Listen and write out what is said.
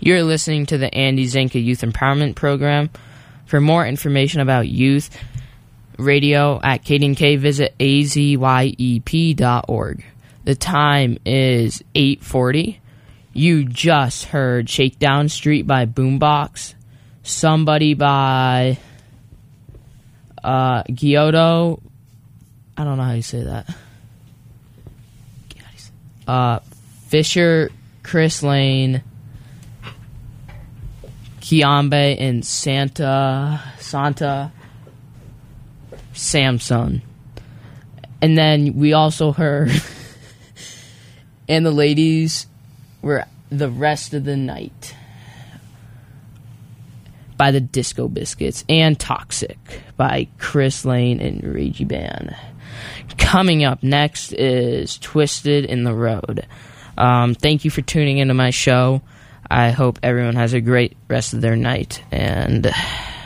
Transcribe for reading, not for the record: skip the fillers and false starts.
You're listening to the Andy Zanka Youth Empowerment Program. For more information about youth radio at KDNK, visit azyep.org. The time is 8:40. You just heard Shakedown Street by Boombox. Somebody by Giotto. I don't know how you say that. Fisher, Chris Lane, Kiambe, and Santa Samson. And then we also heard And the Ladies Were The Rest of the Night by the Disco Biscuits, and Toxic by Chris Lane and Reggie Band. Coming up next is Twisted in the Road. Thank you for tuning into my show. I hope everyone has a great rest of their night, and